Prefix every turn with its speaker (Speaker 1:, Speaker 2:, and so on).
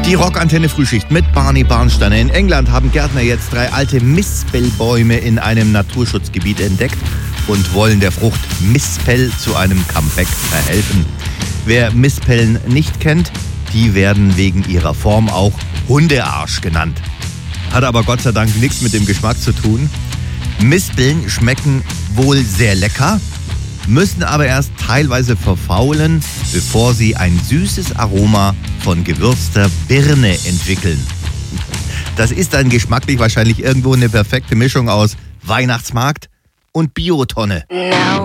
Speaker 1: Die Rockantenne Frühschicht mit Barney Barnsteiner. In England haben Gärtner jetzt 3 alte Mispelbäume in einem Naturschutzgebiet entdeckt und wollen der Frucht Mispel zu einem Comeback verhelfen. Wer Mispeln nicht kennt, die werden wegen ihrer Form auch Hundearsch genannt. Hat aber Gott sei Dank nichts mit dem Geschmack zu tun. Mispeln schmecken wohl sehr lecker, müssen aber erst teilweise verfaulen, bevor sie ein süßes Aroma von gewürzter Birne entwickeln. Das ist dann geschmacklich wahrscheinlich irgendwo eine perfekte Mischung aus Weihnachtsmarkt und Biotonne.
Speaker 2: Now